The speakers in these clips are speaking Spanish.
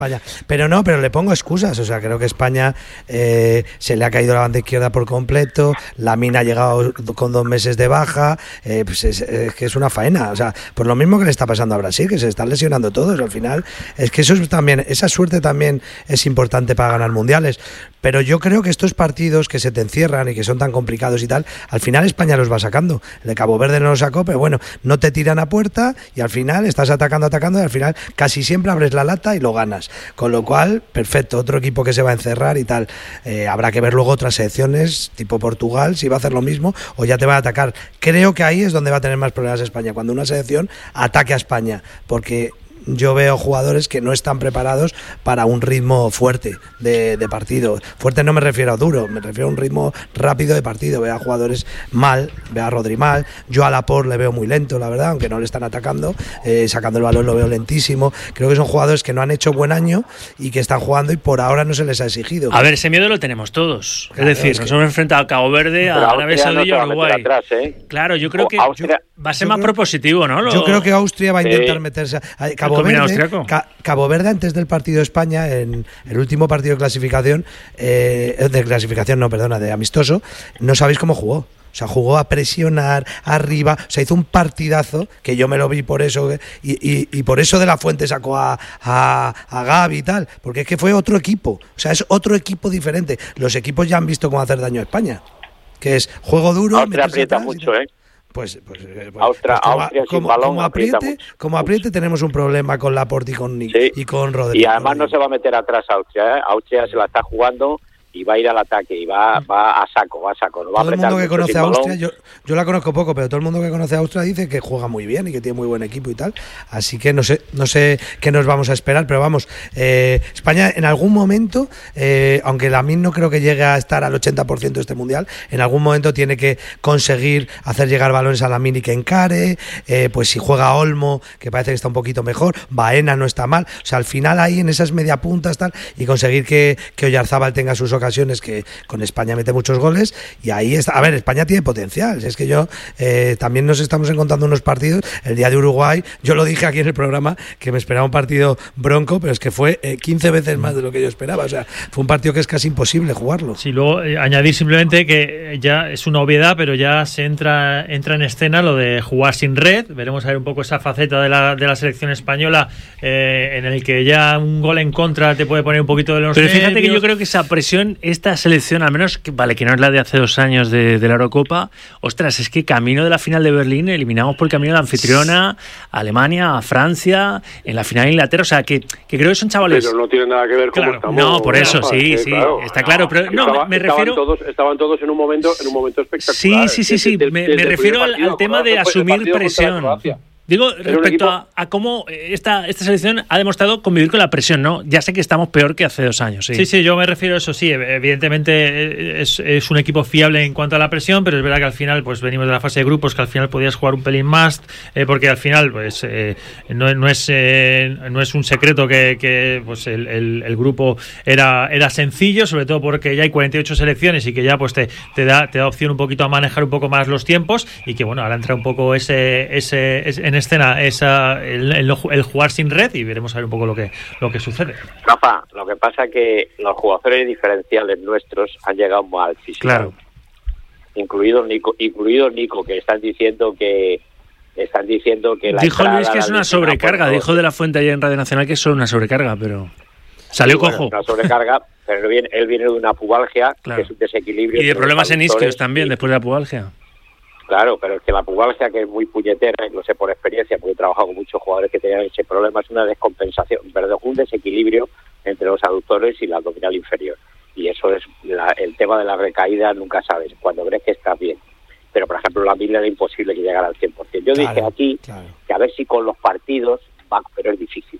Pero le pongo excusas, o sea, creo que España se le ha caído la banda izquierda por completo, Lamine ha llegado con 2 meses de baja, pues es que es una faena, o sea, por lo mismo que le está pasando a Brasil, que se están lesionando todos, al final, es que eso es también, esa suerte también es importante para ganar mundiales, pero yo creo que estos partidos que se te encierran y que son tan complicados y tal, al final España los va sacando, el de Cabo Verde no lo sacó, pero bueno, no te tiran a puerta y al final estás atacando y al final casi siempre abres la lata y lo ganas. Con lo cual, perfecto, otro equipo que se va a encerrar y tal. Habrá que ver luego otras selecciones, tipo Portugal, si va a hacer lo mismo o ya te va a atacar. Creo que ahí es donde va a tener más problemas España, cuando una selección ataque a España, porque yo veo jugadores que no están preparados para un ritmo fuerte de partido. Fuerte no me refiero a duro, me refiero a un ritmo rápido de partido. Veo a jugadores mal, veo a Rodri mal, yo a Laporte le veo muy lento, la verdad, aunque no le están atacando, sacando el balón lo veo lentísimo. Creo que son jugadores que no han hecho buen año y que están jugando y por ahora no se les ha exigido. A ver, ese miedo lo tenemos todos. Claro, es decir, nos hemos enfrentado a Cabo Verde, a Arabia Saudí y a Uruguay. Atrás, Claro, yo creo que Austria, va a ser más propositivo, ¿no? Yo creo que Austria va a intentar meterse a Cabo Verde antes del partido de España, en el último partido de clasificación, de amistoso, no sabéis cómo jugó. O sea, jugó a presionar, arriba, o sea, hizo un partidazo, que yo me lo vi por eso, y por eso De La Fuente sacó a Gavi y tal, porque es que fue otro equipo, o sea, es otro equipo diferente. Los equipos ya han visto cómo hacer daño a España, que es juego duro. Austria aprieta mucho, Austria sin balón como apriete tenemos un problema con Laporte y con Rodri. Y además no se va a meter atrás Austria, Austria se la está jugando y va a ir al ataque y va a saco, no va todo el mundo que conoce a Austria, yo la conozco poco, pero todo el mundo que conoce a Austria dice que juega muy bien y que tiene muy buen equipo y tal, así que no sé qué nos vamos a esperar, pero vamos, España en algún momento, aunque Lamine no creo que llegue a estar al 80% de este mundial, en algún momento tiene que conseguir hacer llegar balones a Lamine y que encare, pues si juega Olmo, que parece que está un poquito mejor, Baena no está mal, o sea, al final ahí en esas media puntas tal, y conseguir que Oyarzábal tenga sus ocasiones, que con España mete muchos goles, y ahí está. A ver, España tiene potencial, es que yo también nos estamos encontrando unos partidos, el día de Uruguay, yo lo dije aquí en el programa, que me esperaba un partido bronco, pero es que fue 15 veces más de lo que yo esperaba, o sea, fue un partido que es casi imposible jugarlo. Sí, luego añadir simplemente que ya es una obviedad, pero ya se entra en escena lo de jugar sin red, veremos a ver un poco esa faceta de la selección española, en el que ya un gol en contra te puede poner un poquito de los nervios. Pero fíjate que yo creo que esa presión, esta selección, al menos, que no es la de hace 2 años de la Eurocopa, ostras, es que camino de la final de Berlín eliminamos por el camino de la anfitriona a Alemania, a Francia, en la final de Inglaterra, o sea, que creo que son chavales... Pero no tiene nada que ver con cómo estamos. No, por eso, sí, claro, está claro, pero me refiero... Estaban todos en un momento espectacular. Sí, me refiero al tema de asumir presión. Digo, respecto a cómo esta selección ha demostrado convivir con la presión, ¿no? Ya sé que estamos peor que hace 2 años. Sí, yo me refiero a eso, sí. Evidentemente es un equipo fiable en cuanto a la presión, pero es verdad que al final pues venimos de la fase de grupos, que al final podías jugar un pelín más, porque al final pues no es un secreto que pues el grupo era sencillo, sobre todo porque ya hay 48 selecciones y que ya pues te da opción un poquito a manejar un poco más los tiempos, y que bueno, ahora entra un poco en escena el jugar sin red, y veremos a ver un poco lo que sucede. Rafa, lo que pasa es que los jugadores diferenciales nuestros han llegado mal físico. Claro. Incluido Nico, que están diciendo que la dijo Luis que es una sobrecarga, dijo De La Fuente ayer en Radio Nacional que es solo una sobrecarga, pero salió cojo. Una sobrecarga, pero él viene de una pubalgia, claro, que es un desequilibrio. Y de problemas en isquios también, después de la pubalgia. Claro, pero es que la pubalgia, que es muy puñetera, y lo sé por experiencia, porque he trabajado con muchos jugadores que tenían ese problema, es una descompensación, un desequilibrio entre los aductores y la abdominal inferior. Y eso es el tema de la recaída, nunca sabes, cuando crees que estás bien. Pero, por ejemplo, la Miller era imposible que llegara al 100%. Yo dije aquí que a ver si con los partidos va, pero es difícil.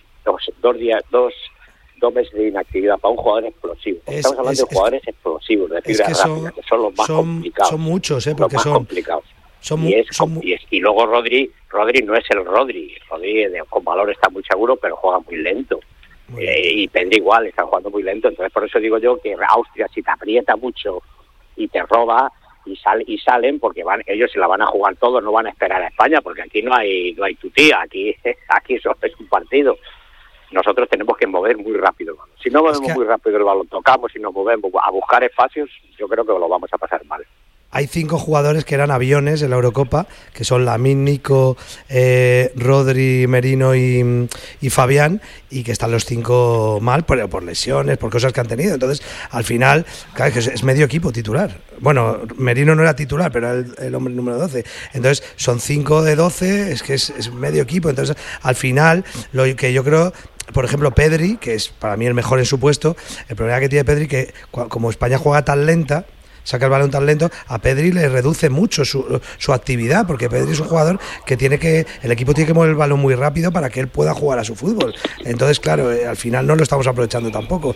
2 meses de inactividad para un jugador explosivo. Estamos hablando de jugadores explosivos, de fibra rápida, que son los más complicados. Son muchos, porque los más son complicados. Y luego Rodri no es el Rodri con valor está muy seguro, pero juega muy lento. Y Pedri igual, está jugando muy lento. Entonces por eso digo yo que Austria, si te aprieta mucho y te roba y salen, porque ellos se la van a jugar todos, no van a esperar a España, porque aquí no hay tutía, aquí solo es un partido. nosotros tenemos que mover muy rápido el balón. Si no movemos muy rápido el balón, tocamos y nos movemos a buscar espacios, yo creo que lo vamos a pasar mal. Hay 5 jugadores que eran aviones en la Eurocopa, que son Lamine, Nico, Rodri, Merino y Fabián, y que están los 5 mal por lesiones, por cosas que han tenido. Entonces, al final, claro, que es medio equipo titular. Bueno, Merino no era titular, pero era el hombre número 12. Entonces, son 5 de 12, es que es medio equipo. Entonces, al final, lo que yo creo... Por ejemplo, Pedri, que es para mí el mejor en su puesto, el problema que tiene Pedri que como España juega tan lenta, saca el balón tan lento, a Pedri le reduce mucho su actividad, porque Pedri es un jugador que el equipo tiene que mover el balón muy rápido para que él pueda jugar a su fútbol. Entonces, claro, al final no lo estamos aprovechando tampoco.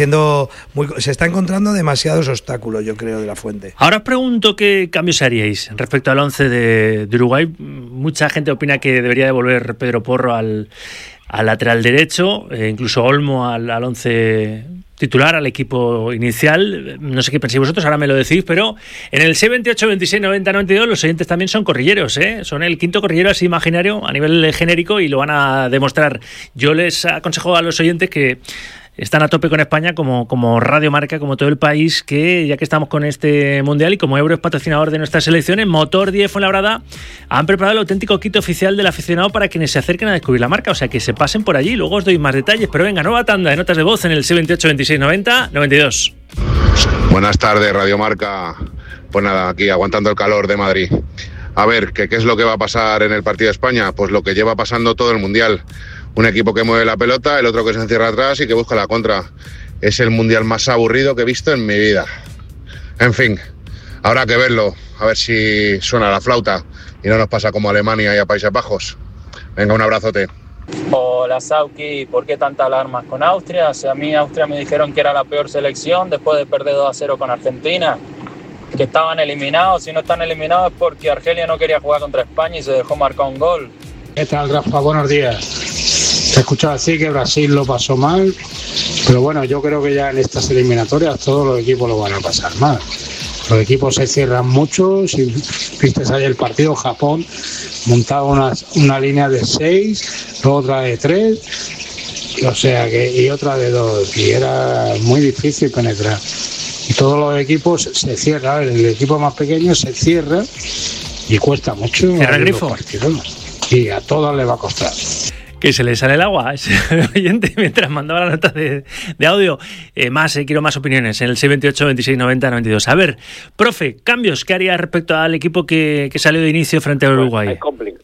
Se está encontrando demasiados obstáculos, yo creo, de la Fuente. Ahora os pregunto qué cambios haríais respecto al 11 de Uruguay. Mucha gente opina que debería devolver Pedro Porro al lateral derecho, incluso Olmo al 11 titular, al equipo inicial. No sé qué pensáis vosotros, ahora me lo decís, pero en el 628, 26, 90, 92 los oyentes también son corrilleros, ¿eh? Son el quinto corrillero así imaginario a nivel genérico y lo van a demostrar. Yo les aconsejo a los oyentes que están a tope con España como Radio Marca, como todo el país, que ya que estamos con este Mundial y como Euro es patrocinador de nuestras selecciones, Motor 10 Fuenlabrada han preparado el auténtico kit oficial del aficionado para quienes se acerquen a descubrir la marca, o sea que se pasen por allí, luego os doy más detalles, pero venga, nueva tanda de notas de voz en el 628 26 90 92. Buenas tardes, Radio Marca. Pues nada, aquí aguantando el calor de Madrid. A ver, ¿qué es lo que va a pasar en el partido de España? Pues lo que lleva pasando todo el Mundial. Un equipo que mueve la pelota, el otro que se encierra atrás y que busca la contra. Es el Mundial más aburrido que he visto en mi vida. En fin, habrá que verlo, a ver si suena la flauta y no nos pasa como a Alemania y a Países Bajos. Venga, un abrazote. Hola Sauki, ¿por qué tanta alarma con Austria? Si a mí Austria me dijeron que era la peor selección después de perder 2-0 con Argentina, que estaban eliminados. Si no están eliminados es porque Argelia no quería jugar contra España y se dejó marcar un gol. ¿Qué tal, Rafa? Buenos días. He escuchado decir que Brasil lo pasó mal, pero bueno, yo creo que ya en estas eliminatorias todos los equipos lo van a pasar mal. Los equipos se cierran mucho. Si viste ayer el partido, Japón montaba una línea de 6, otra de 3, o sea y otra de 2, y era muy difícil penetrar. Y todos los equipos se cierran. El equipo más pequeño se cierra y cuesta mucho. ¿Cierra el grifo? Y a todos les va a costar. Que se le sale el agua a ese oyente mientras mandaba la nota de audio. Quiero más opiniones en el 628 26 90 92. A ver, profe, cambios que haría respecto al equipo que salió de inicio frente a Uruguay. Es complicado.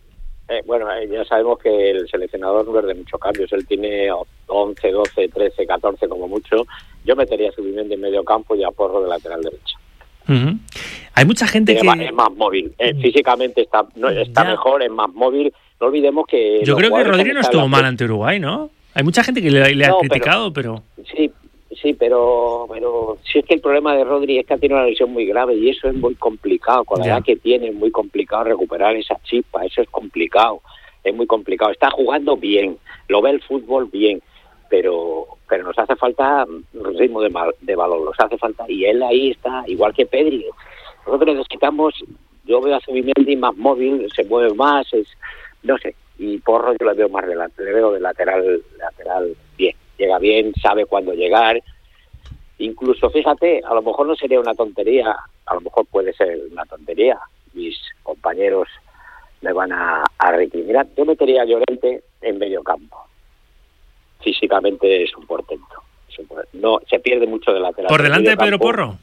Ya sabemos que el seleccionador no es de muchos cambios. Él tiene 11, 12, 13, 14 como mucho. Yo metería a Zubimendi en medio campo y a Porro de lateral derecho. Uh-huh. Hay mucha gente que es más móvil. Físicamente está mejor, es más móvil. No olvidemos que... Yo creo que Rodri no estuvo mal ante Uruguay, ¿no? Hay mucha gente que le ha criticado, pero... Sí, pero si es que el problema de Rodri es que ha tenido una lesión muy grave y eso es muy complicado. Con la edad que tiene es muy complicado recuperar esa chispa. Eso es complicado. Es muy complicado. Está jugando bien. Lo ve el fútbol bien. Pero nos hace falta ritmo de balón. Nos hace falta... Y él ahí está, igual que Pedri. Nosotros necesitamos... Yo veo a Zubimendi más móvil, se mueve más, no sé, y Porro yo le veo más delante, le veo de lateral bien, llega bien, sabe cuándo llegar, incluso fíjate, a lo mejor no sería una tontería, a lo mejor puede ser una tontería, mis compañeros me van a recriminar, yo metería a Llorente en medio campo, físicamente es un portento, no, se pierde mucho de lateral. ¿Por delante de Pedro Porro?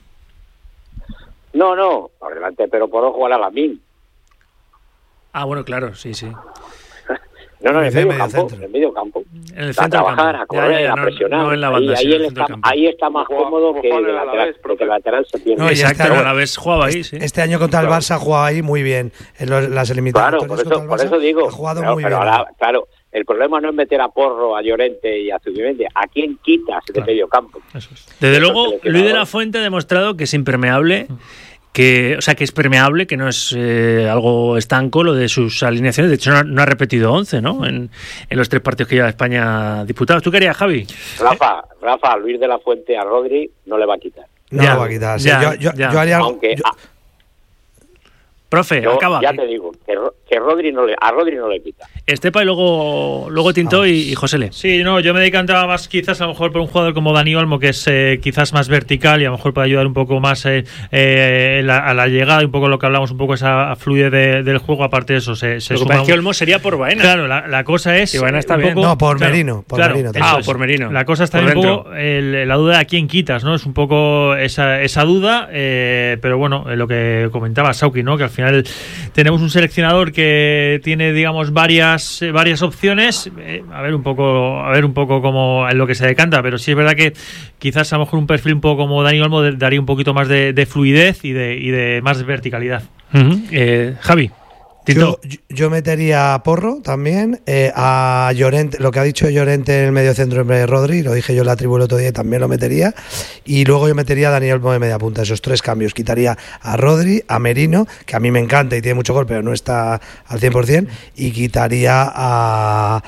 No, por delante de Pedro Porro jugará Lamine. Ah, bueno, claro, sí. No, en medio campo. En el centro a trabajar, a correr, a presionar. No en la banda, ahí está más cómodo que de lateral, porque el lateral se pierde. No, exacto, a la vez jugaba ahí, sí. Este año contra el Barça ha jugado ahí muy bien. En las eliminatorias por eso digo. Ha jugado muy bien. Claro, el problema no es meter a Porro, a Llorente y a Zubimendi. ¿A quién quitas de medio campo? Eso es. Desde luego, Luis de la Fuente ha demostrado que es impermeable. Que es permeable, que no es algo estanco lo de sus alineaciones. De hecho, no ha repetido 11, ¿no? En los 3 partidos que lleva España disputados. ¿Tú qué harías, Javi? Rafa, Luis de la Fuente a Rodri no le va a quitar. No lo va a quitar. Sí. Yo haría algo. Aunque... Profe, acaba. Ya te digo, que a Rodri no le quita. Estepa y luego Tinto y Josele. Sí, no, yo me decantaba más quizás a lo mejor por un jugador como Dani Olmo, que es quizás más vertical y a lo mejor puede ayudar un poco más a la llegada y un poco lo que hablamos, un poco esa fluidez del juego. Aparte de eso, se lo que pasa es que Olmo sería por Baena. Claro, la cosa es... Que Baena está bien. No, por Merino. Merino por Merino. La cosa está un poco la duda de a quién quitas, ¿no? Es un poco esa duda, pero bueno, lo que comentaba Sauki, ¿no? Que al final tenemos un seleccionador que tiene, digamos, varias opciones, a ver un poco cómo en lo que se decanta, pero sí es verdad que quizás a lo mejor un perfil un poco como Dani Olmo daría un poquito más de fluidez y de más verticalidad. Javi. Yo metería a Porro también, a Llorente, lo que ha dicho Llorente en el medio centro en vez de Rodri, lo dije yo en la tribu el otro día y también lo metería, y luego yo metería a Dani Olmo de media punta. Esos 3 cambios, quitaría a Rodri, a Merino, que a mí me encanta y tiene mucho gol pero no está al 100%, y quitaría a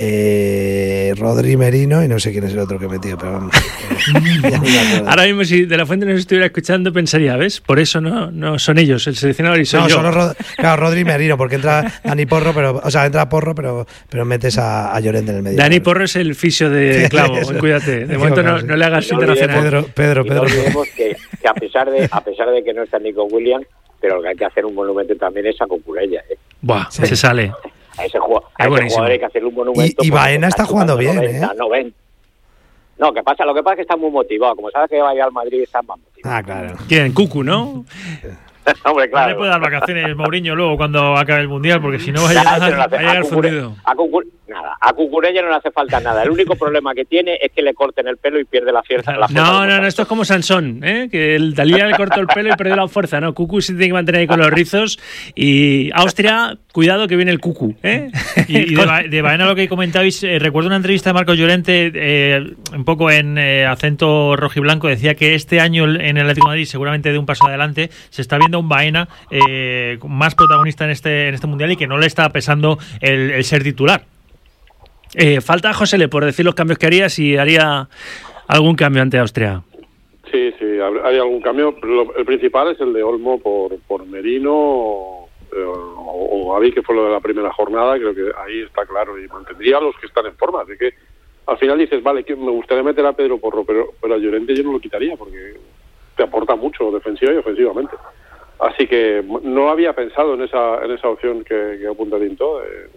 Rodri, Merino y no sé quién es el otro que he metido, pero vamos. Ahora mismo si De La Fuente nos estuviera escuchando pensaría, ¿ves? Por eso no son ellos el seleccionador y soy yo. Solo Rodri y Merino, porque entra Dani Porro, entra Porro, pero metes a Llorente en el medio. Dani Porro es el fisio de Clavo, cuídate. De momento no le hagas internacional. Pedro. No olvidemos que a pesar de que no está Nico Williams, pero lo que hay que hacer un monumento también es a Cucurella. Buah, se sale. A ese jugador hay que hacerle un monumento. Y Baena está jugando bien, 90. No, lo que pasa es que está muy motivado. Como sabes que va a ir al Madrid, está más motivado. Ah, claro. ¿Quién? Cucu, ¿no? Hombre, claro. No le puede dar vacaciones Mourinho luego cuando acabe el Mundial, porque si no va a llegar fundido. A Cucurella no le hace falta nada. El único problema que tiene es que le corten el pelo y pierde la fuerza. No, esto es como Sansón, que el Dalía le cortó el pelo y perdió la fuerza. No, Cucu sí tiene que mantener ahí con los rizos. Y Austria, cuidado que viene el Cucu. Y de Baena lo que comentabais, recuerdo una entrevista de Marcos Llorente, un poco en acento rojiblanco, decía que este año en el Atlético de Madrid seguramente de un paso adelante se está viendo un Baena más protagonista en este Mundial y que no le está pesando el ser titular. Falta a Josele por decir los cambios que haría, si haría algún cambio ante Austria. Sí, hay algún cambio. El principal es el de Olmo por Merino o Gavi, que fue lo de la primera jornada. Creo que ahí está claro, y mantendría a los que están en forma. Así que al final dices, vale, que me gustaría meter a Pedro Porro, pero a Llorente yo no lo quitaría porque te aporta mucho defensiva y ofensivamente. Así que no había pensado en esa opción que apunta Tinto,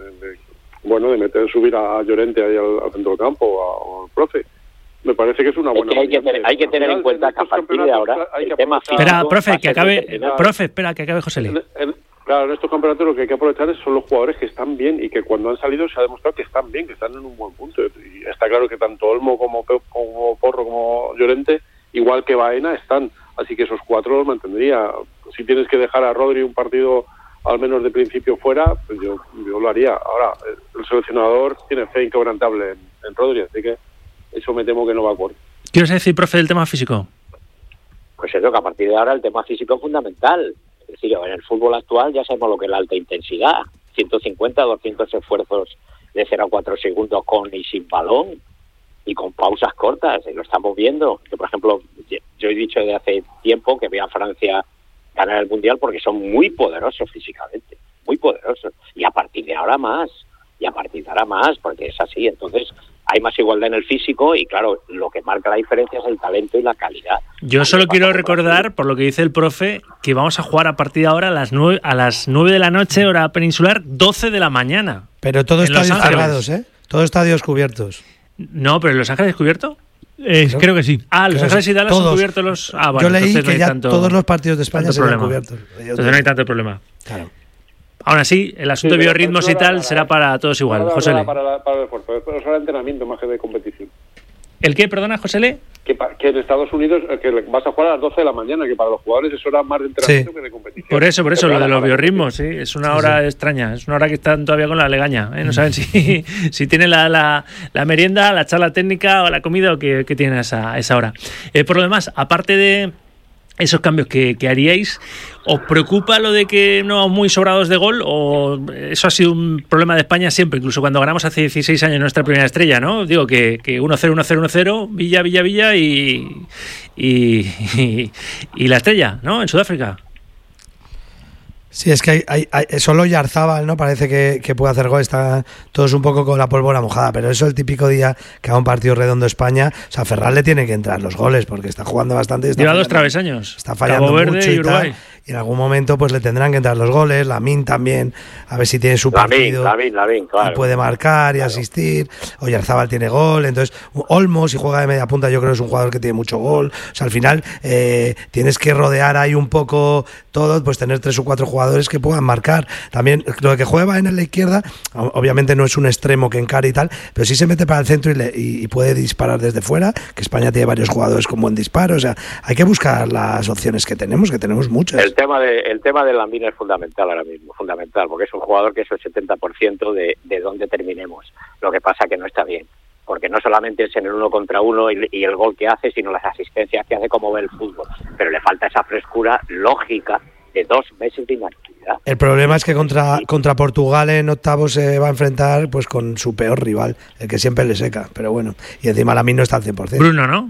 de subir a Llorente ahí al centro del campo o al profe. Me parece que es una buena. Hay que tener en cuenta que a partir de ahora el tema físico. Espera, profe, que acabe José. Claro, en estos campeonatos lo que hay que aprovechar son los jugadores que están bien y que cuando han salido se ha demostrado que están bien, que están en un buen punto. Y está claro que tanto Olmo como Porro como Llorente, igual que Baena, están. Así que esos 4 los mantendría. Si tienes que dejar a Rodri un partido al menos de principio fuera, pues yo lo haría. Ahora, el seleccionador tiene fe inquebrantable en Rodri, así que eso me temo que no va a ocurrir. ¿Qué os decir, profe, del tema físico? Pues eso, que a partir de ahora el tema físico es fundamental. Es decir, en el fútbol actual ya sabemos lo que es la alta intensidad. 150, 200 esfuerzos de 0 a 4 segundos con y sin balón y con pausas cortas. Lo estamos viendo. Yo, por ejemplo, yo he dicho desde hace tiempo que veo a Francia ganar el Mundial porque son muy poderosos físicamente, muy poderosos. Y a partir de ahora más, porque es así. Entonces hay más igualdad en el físico y claro, lo que marca la diferencia es el talento y la calidad. Yo solo quiero recordar, por lo que dice el profe, que vamos a jugar a partir de ahora a las 9 de la noche, hora peninsular, 12 de la mañana. Pero todo estadios cerrados, Todos estadios cubiertos. No, pero ¿en Los Ángeles cubierto? Creo que sí. Los Ángeles y Dallas han cubierto los... Bueno, yo leí que ya todos los partidos de España se han cubiertos. Entonces no hay tanto problema. Claro. Aún así, el asunto de biorritmos y tal será para todos igual. Josele. Para el esfuerzo, pero es el entrenamiento más que de competición. ¿El qué, perdona, Josele? Que en Estados Unidos que vas a jugar a las 12 de la mañana, que para los jugadores es hora más de entrenamiento que de competición. Por eso, lo de los biorritmos, sí, es una hora extraña, es una hora que están todavía con la legaña, no saben si tienen la merienda, la charla técnica o la comida o qué tienen a esa hora. Por lo demás, aparte de esos cambios que haríais, ¿os preocupa lo de que no vamos muy sobrados de gol? ¿O eso ha sido un problema de España siempre, incluso cuando ganamos hace 16 años nuestra primera estrella, ¿no? Digo que 1-0, 1-0, 1-0, Villa y la estrella, ¿no? En Sudáfrica. Sí, es que hay solo Oyarzábal, ¿no? Parece que puede hacer gol, está todos un poco con la pólvora mojada, pero eso el típico día que haga un partido redondo España, o sea, a Ferran le tiene que entrar los goles porque está jugando bastante. Lleva 2 travesaños. Está fallando Cabo Verde mucho y Uruguay. Y en algún momento pues le tendrán que entrar los goles, Lamine también, a ver si tiene su partido. Lamine, claro. Y puede marcar y asistir. Oyarzábal tiene gol, entonces Olmo, si juega de media punta, yo creo que es un jugador que tiene mucho gol. O sea, al final tienes que rodear ahí un poco todo, pues tener 3 o 4 jugadores que puedan marcar. También lo que juega en la izquierda, obviamente no es un extremo que encare y tal, pero sí se mete para el centro y puede disparar desde fuera, que España tiene varios jugadores con buen disparo. O sea, hay que buscar las opciones que tenemos muchas. El tema de Lamine es fundamental ahora mismo, fundamental, porque es un jugador que es el 70% de donde terminemos. Lo que pasa que no está bien, porque no solamente es en el 1 contra 1 y el gol que hace, sino las asistencias que hace, como ve el fútbol. Pero le falta esa frescura lógica de 2 meses de inactividad. El problema es que contra Portugal en octavos se va a enfrentar pues con su peor rival, el que siempre le seca, pero bueno. Y encima Lamine no está al 100%. Bruno, ¿no?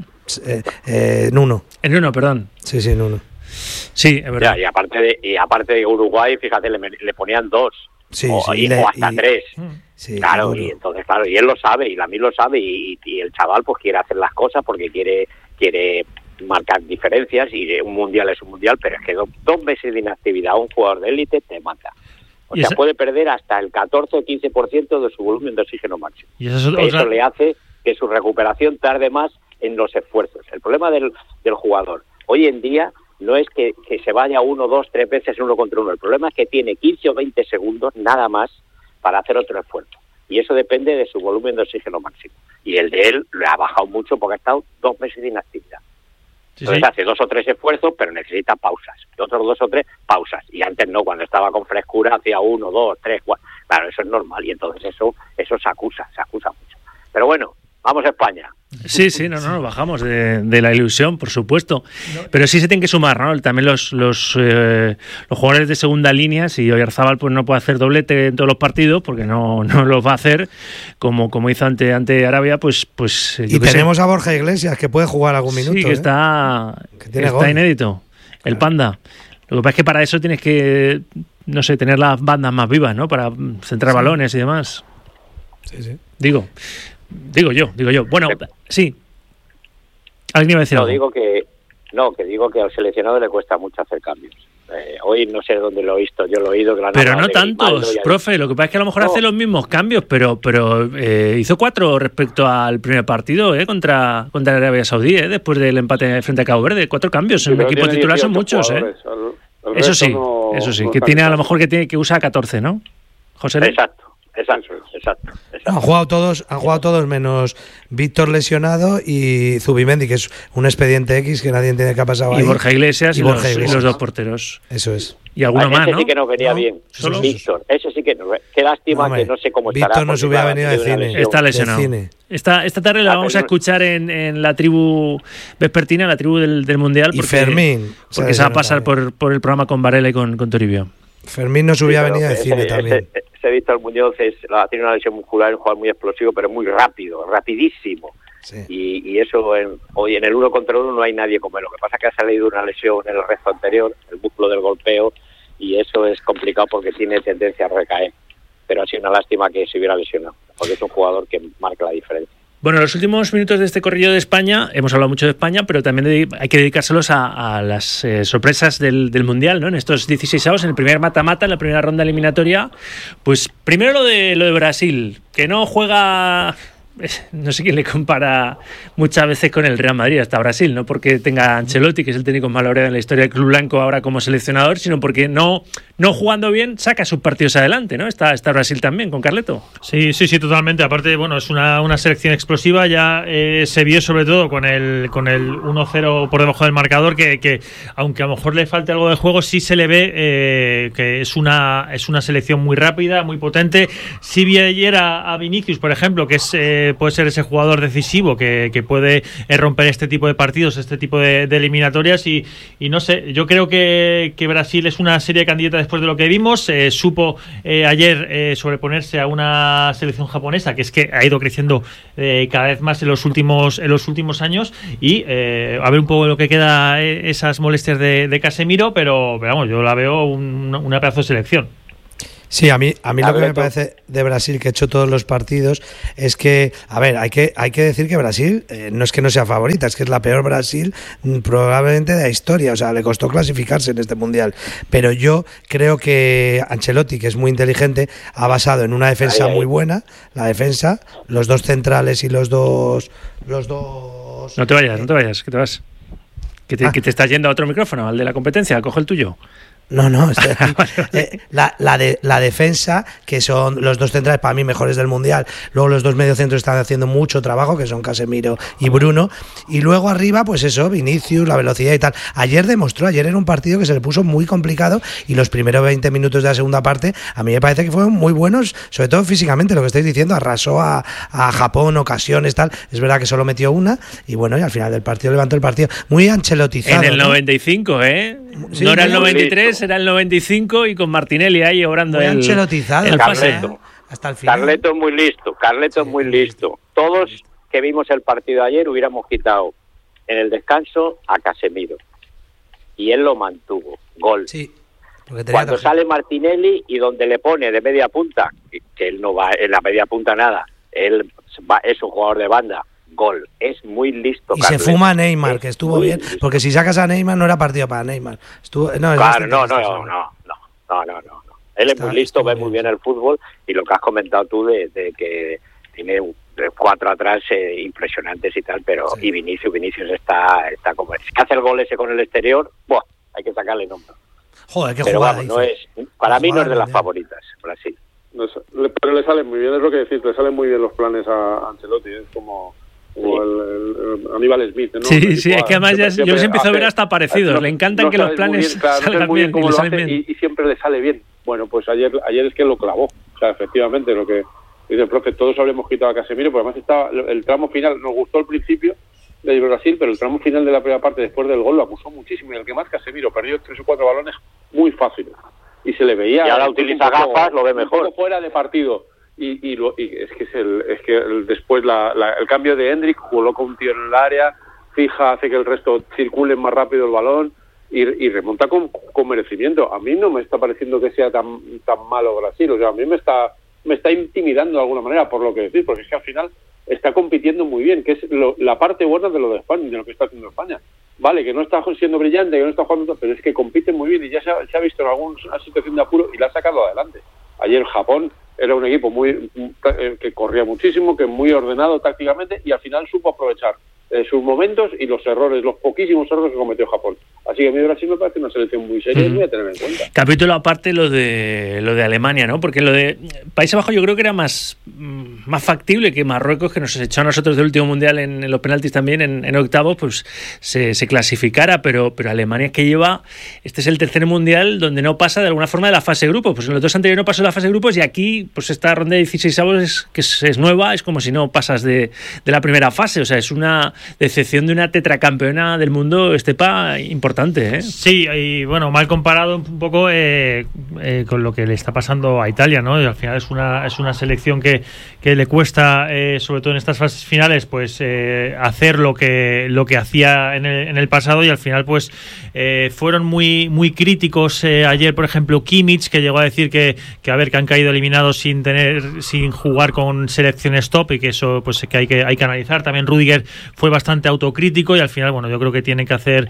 Nuno. Nuno, perdón. Sí, Nuno. Sí, es verdad. Ya, y aparte de Uruguay, fíjate, le ponían 2. Sí, o hasta 3. Sí, claro, bueno. y entonces, claro, y él lo sabe, y Lamine lo sabe, y el chaval pues quiere hacer las cosas porque quiere marcar diferencias, y un mundial es un mundial, pero es que 2 meses de inactividad a un jugador de élite te mata. O sea, puede perder hasta el 14 o 15% de su volumen de oxígeno máximo. Y eso le hace que su recuperación tarde más en los esfuerzos. El problema del jugador hoy en día no es que se vaya 1, 2, 3 veces 1 contra 1. El problema es que tiene 15 o 20 segundos nada más para hacer otro esfuerzo. Y eso depende de su volumen de oxígeno máximo. Y el de él le ha bajado mucho porque ha estado 2 meses de inactividad. Entonces hace 2 o 3 esfuerzos, pero necesita pausas. Otros 2 o 3 pausas. Y antes no, cuando estaba con frescura hacía 1, 2, 3, 4. Claro, eso es normal. Y entonces eso se acusa mucho. Pero bueno, vamos a España. Sí, no, bajamos de la ilusión, por supuesto. Pero sí se tienen que sumar, ¿no? También los jugadores de segunda línea, si Oyarzábal pues no puede hacer doblete en todos los partidos, porque no los va a hacer, como hizo ante Arabia, pues y tenemos a Borja Iglesias, que puede jugar algún minuto. Sí, que está inédito. El Panda. Lo que pasa es que para eso tienes que, no sé, tener las bandas más vivas, ¿no? Para centrar balones y demás. Sí. Digo yo. Bueno, sí. ¿Alguien iba a decir algo? Digo que al seleccionado le cuesta mucho hacer cambios. Hoy no sé dónde lo he visto, yo lo he oído. Pero no tantos, profe. Lo que pasa es que a lo mejor hace los mismos cambios, pero hizo 4 respecto al primer partido contra Arabia Saudí, después del empate frente a Cabo Verde. 4 cambios en un equipo titular son muchos. Eso sí, que tiene a lo mejor que usa 14, ¿no? José. Exacto. Han jugado todos menos Víctor lesionado y Zubimendi, que es un expediente X que nadie entiende qué ha pasado ahí. Y Borja Iglesias y los 2 porteros. Eso es. Y alguno más, ¿no? Sí que no venía bien. ¿Solo? Víctor, ese sí que no. Qué lástima que no sé cómo estará. Víctor no se hubiera venido de cine. Está lesionado. Esta tarde la vamos a escuchar en la tribu vespertina, la tribu del Mundial. Y Fermín. Porque se va a pasar por el programa con Varela y con Toribio. Fermín no se hubiera venido de cine también. Víctor Muñoz tiene una lesión muscular, un jugador muy explosivo, pero muy rápido, rapidísimo. Sí. Y eso hoy en el 1 contra 1 no hay nadie como él. Lo que pasa es que ha salido una lesión en el resto anterior, el músculo del golpeo, y eso es complicado porque tiene tendencia a recaer. Pero ha sido una lástima que se hubiera lesionado, porque es un jugador que marca la diferencia. Bueno, los últimos minutos de este corrillo de España, hemos hablado mucho de España, pero también hay que dedicárselos a las sorpresas del Mundial, ¿no? En estos 16avos, en el primer mata-mata, en la primera ronda eliminatoria, pues primero lo de Brasil, que no juega... No sé quién le compara muchas veces con el Real Madrid hasta Brasil, no porque tenga Ancelotti, que es el técnico más laureado en la historia del club blanco ahora como seleccionador, sino porque no jugando bien saca sus partidos adelante, ¿no? Está Brasil también con Carleto. Sí, totalmente. Aparte, bueno, es una selección explosiva. Ya se vio sobre todo con el 1-0 por debajo del marcador que aunque a lo mejor le falte algo de juego, sí se le ve que es una selección muy rápida, muy potente. Sí vi ayer a Vinicius, por ejemplo, que es puede ser ese jugador decisivo que puede romper este tipo de partidos, este tipo de eliminatorias y no sé, yo creo que Brasil es una seria candidata después de lo que vimos. Supo ayer sobreponerse a una selección japonesa que es que ha ido creciendo cada vez más en los últimos años y a ver un poco lo que queda esas molestias de Casemiro, pero vamos, yo la veo una pedazo de selección. Sí, a mí lo que me parece de Brasil, que he hecho todos los partidos, es que, a ver, hay que decir que Brasil no es que no sea favorita, es que es la peor Brasil probablemente de la historia, o sea, le costó clasificarse en este Mundial, pero yo creo que Ancelotti, que es muy inteligente, ha basado en una defensa muy buena, la defensa, los dos centrales y los dos... No te vayas, que te vas. Que te estás yendo a otro micrófono, al de la competencia, coge el tuyo. No, estoy aquí. La defensa, que son los dos centrales para mí mejores del Mundial, luego los dos mediocentros están haciendo mucho trabajo, que son Casemiro y Bruno, y luego arriba, pues eso, Vinicius, la velocidad y tal. Ayer era un partido que se le puso muy complicado y los primeros 20 minutos de la segunda parte a mí me parece que fueron muy buenos, sobre todo físicamente, lo que estáis diciendo, arrasó a Japón, ocasiones, tal. Es verdad que solo metió una y bueno, y al final del partido levantó el partido. Muy ancelotizado. En el 95, Sí, no era el 93, era el 95 y con Martinelli ahí obrando muy ancelotizado el pase. Hasta el final. Carleto es muy listo. Todos que vimos el partido ayer hubiéramos quitado en el descanso a Casemiro. Y él lo mantuvo. Gol. Sí. Cuando sale Martinelli y donde le pone de media punta, que él no va en la media punta nada, él es un jugador de banda. Gol, es muy listo. Y Carleto. Se fuma a Neymar, que estuvo bien, listo. Porque si sacas a Neymar no era partido para Neymar. No. Él es muy listo, ve muy bien el fútbol y lo que has comentado tú de que tiene 4 atrás impresionantes y tal, pero sí. Y Vinicius está como es que hace el gol ese con el exterior, hay que sacarle nombre. Joder, qué pero jugada. Vamos, para mí no es de las favoritas, Brasil. No sé, pero le salen muy bien, es lo que decís, le salen muy bien los planes a Ancelotti, es como el Aníbal Smith, ¿no? Sí, es que además yo los empiezo a ver hasta parecidos, le encantan que los planes salgan bien y le salen bien. Y siempre le sale bien. Bueno, pues ayer es que lo clavó, o sea, efectivamente, lo que dice el profe, todos habremos quitado a Casemiro, porque además estaba el tramo final, nos gustó el principio de Brasil, pero el tramo final de la primera parte después del gol lo acusó muchísimo, y el que más Casemiro perdió 3 o 4 balones muy fáciles, y se le veía... Y ahora utiliza gafas, lo ve mejor. Fuera de partido. Y es que después el cambio de Hendrik, coloca un tío en el área, fija, hace que el resto circule más rápido el balón y remonta con merecimiento. A mí no me está pareciendo que sea tan malo Brasil, o sea, a mí me está intimidando de alguna manera por lo que decís, porque es que al final está compitiendo muy bien, que es la parte buena de lo de España, de lo que está haciendo España. Vale, que no está siendo brillante, que no está jugando, pero es que compite muy bien y ya se ha visto en alguna situación de apuro y la ha sacado adelante. Ayer Japón era un equipo que corría muchísimo, que muy ordenado tácticamente y al final supo aprovechar sus momentos y los poquísimos errores que cometió Japón. Así que a mí Brasil me parece una selección muy seria y muy a tener en cuenta. Capítulo aparte lo de Alemania, ¿no? Porque lo de Países Bajos yo creo que era más factible que Marruecos, que nos echó a nosotros del último mundial en los penaltis también, en octavos, pues se clasificara, pero Alemania es que este es el tercer mundial donde no pasa de alguna forma de la fase de grupos. Pues en los dos anteriores no pasó de la fase de grupos y aquí pues esta ronda de 16avos que es nueva, es como si no pasas de la primera fase, o sea, es una decepción de una tetracampeona del mundo, Estepa, importante, ¿eh? Sí, y bueno, mal comparado un poco con lo que le está pasando a Italia, ¿no? Y al final es una selección que le cuesta, sobre todo en estas fases finales, pues hacer lo que hacía en el pasado, y al final pues fueron muy críticos ayer, por ejemplo, Kimmich, que llegó a decir que han caído eliminados sin jugar con selecciones top, y que eso pues que hay que analizar. También Rüdiger fue bastante autocrítico, y al final, bueno, yo creo que tienen que hacer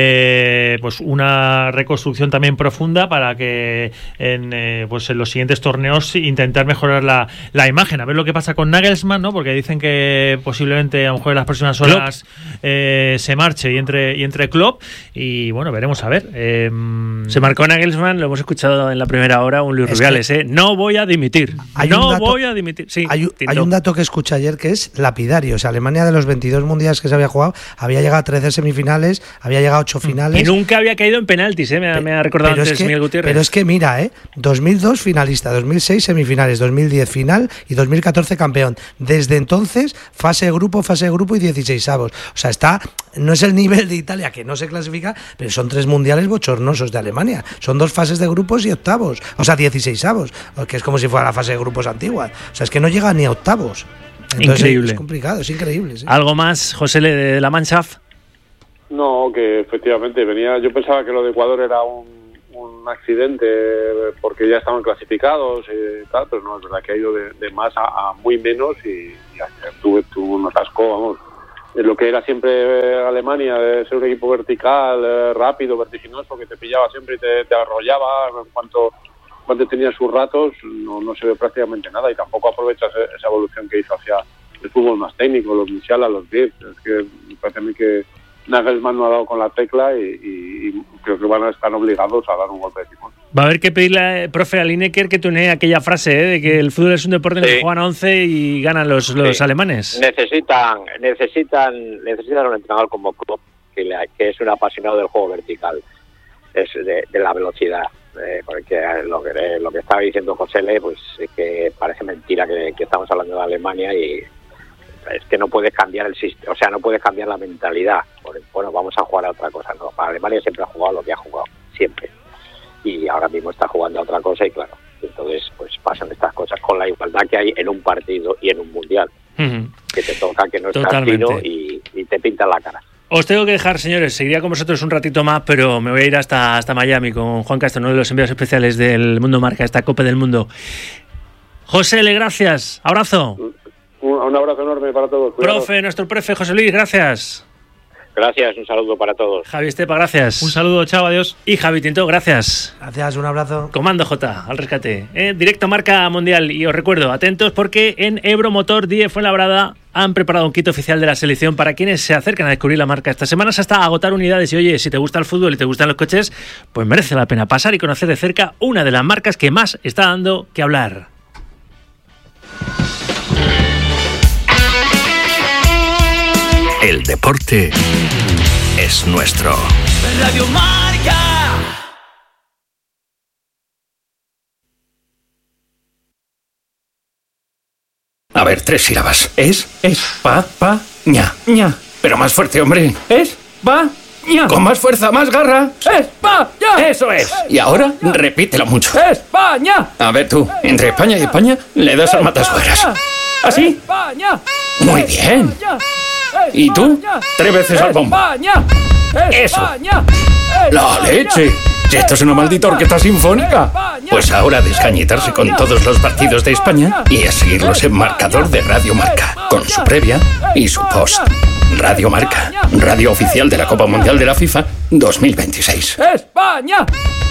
pues una reconstrucción también profunda para que en los siguientes torneos intentar mejorar la imagen. A ver lo que pasa con Nagelsmann, ¿no? Porque dicen que posiblemente a lo mejor en las próximas horas se marche y entre Klopp, y bueno, veremos a ver. Se marcó Nagelsmann, lo hemos escuchado en la primera hora, un Luis Rubiales, no voy a dimitir. Voy a dimitir. Sí, hay un dato que escuché ayer que es lapidario. O sea, Alemania, de los 22 mundiales que se había jugado, había llegado a 13 semifinales, había llegado a 8 finales. Y nunca había caído en penaltis, me ha recordado antes Miguel Gutiérrez. Pero es que mira, 2002 finalista, 2006 semifinales, 2010 final y 2014 2014 campeón. Desde entonces, fase de grupo y 16avos. O sea, no es el nivel de Italia, que no se clasifica, pero son 3 mundiales bochornosos de Alemania. Son 2 fases de grupos y octavos. O sea, 16avos, que es como si fuera la fase de grupos antigua. O sea, es que no llega ni a octavos. Entonces, increíble. Es complicado, es increíble. Sí. ¿Algo más, José, de la Mannschaft? No, que efectivamente yo pensaba que lo de Ecuador era un accidente porque ya estaban clasificados y tal, pero no, es verdad que ha ido de más a muy menos y tuvo un atasco, vamos, en lo que era siempre Alemania, de ser un equipo vertical, rápido, vertiginoso, que te pillaba siempre y te arrollaba en cuanto tenía sus ratos, no se ve prácticamente nada y tampoco aprovecha esa evolución que hizo hacia el fútbol más técnico, los Musiala, los Wirtz. Es que me parece a mí que Nagelsmann no ha dado con la tecla y creo que van a estar obligados a dar un golpe de timón. Va a haber que pedirle, profe, a Lineker que tunee aquella frase de que el fútbol es un deporte en el que juegan 11 y ganan los alemanes. Necesitan un entrenador como Klopp, que es un apasionado del juego vertical, es de la velocidad. Porque lo que estaba diciendo José Le, pues es que parece mentira que estamos hablando de Alemania y es que no puedes cambiar el sistema, o sea, no puedes cambiar la mentalidad. Bueno, vamos a jugar a otra cosa. No, para Alemania siempre ha jugado lo que ha jugado, siempre. Y ahora mismo está jugando a otra cosa y claro, entonces pues pasan estas cosas con la igualdad que hay en un partido y en un mundial. Que te toca, que no estás fino y te pintan la cara. Os tengo que dejar, señores. Seguiría con vosotros un ratito más, pero me voy a ir hasta Miami con Juan Castro, uno de los enviados especiales del Mundo Marca, esta Copa del Mundo. José Le, gracias. Abrazo. Un abrazo enorme para todos. Cuidado. Profe, nuestro profe José Luis, gracias. Gracias, un saludo para todos. Javi Estepa, gracias. Un saludo, chao, adiós. Y Javi Tinto, gracias. Gracias, un abrazo. Comando J, al rescate. Directo Marca Mundial. Y os recuerdo, atentos porque en Ebro Motor 10 Fuenlabrada han preparado un kit oficial de la selección para quienes se acercan a descubrir la marca esta semana hasta agotar unidades. Y oye, si te gusta el fútbol y te gustan los coches, pues merece la pena pasar y conocer de cerca una de las marcas que más está dando que hablar. El deporte es nuestro. Radio Marca. A ver, 3 sílabas. Ña. Pero más fuerte, hombre. Ña. Con más fuerza, más garra. España. Eso es. Y ahora, repítelo mucho. España. A ver tú, entre España y España, le das al matasuegras. ¿Así? España. Muy bien. ¿Y tú? 3 veces al bombo. Eso. ¡La leche! Si esto es una maldita orquesta sinfónica. Pues ahora a descañitarse con todos los partidos de España y a seguirlos en marcador de Radio Marca, con su previa y su post. Radio Marca, radio oficial de la Copa Mundial de la FIFA 2026. ¡España!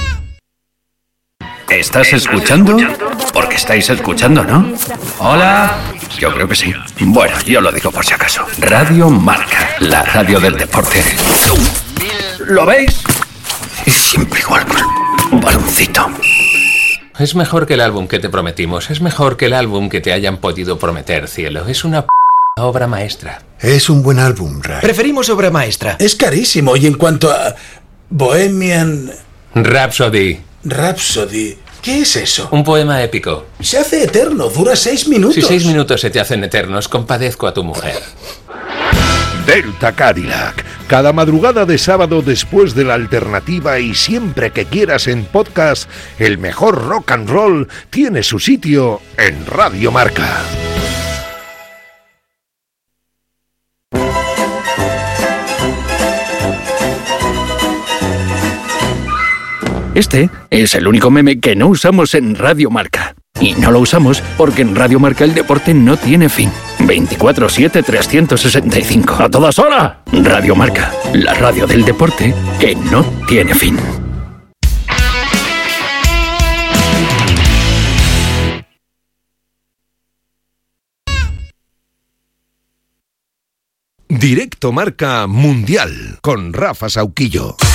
¿Estás escuchando? Porque estáis escuchando, ¿no? Hola. Yo creo que sí. Bueno, yo lo digo por si acaso. Radio Marca, la radio del deporte. ¿Lo veis? Es siempre igual con un baloncito. Es mejor que el álbum que te prometimos. Es mejor que el álbum que te hayan podido prometer, cielo. Es una obra maestra. Es un buen álbum, Ray. Preferimos obra maestra. Es carísimo. Y en cuanto a Bohemian Rhapsody. ¿Qué es eso? Un poema épico. Se hace eterno. Dura 6 minutos. Si 6 minutos se te hacen eternos, compadezco a tu mujer. Delta Cadillac. Cada madrugada de sábado después de la alternativa y siempre que quieras en podcast, el mejor rock and roll tiene su sitio en Radio Marca. Este es el único meme que no usamos en Radio Marca. Y no lo usamos porque en Radio Marca el deporte no tiene fin. 24/7, 365. ¡A todas horas! Radio Marca, la radio del deporte que no tiene fin. Directo Marca Mundial con Rafa Sauquillo.